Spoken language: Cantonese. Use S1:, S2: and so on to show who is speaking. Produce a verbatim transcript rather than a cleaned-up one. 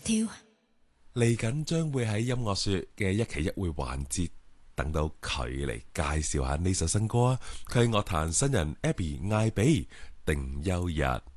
S1: 跳。
S2: 嚟緊將會喺音樂說嘅一期一會環節，等到佢嚟介紹下呢首新歌啊！佢係樂壇新人 Abby 艾比定休日。